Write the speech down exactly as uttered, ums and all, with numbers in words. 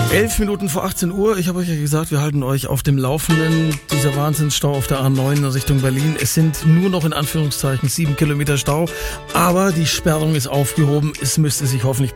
Elf Minuten vor achtzehn Uhr. Ich habe euch ja gesagt, wir halten euch auf dem Laufenden. Dieser Wahnsinnsstau auf der A neun in Richtung Berlin. Es sind nur noch in Anführungszeichen sieben Kilometer Stau. Aber die Sperrung ist aufgehoben. Es müsste sich hoffentlich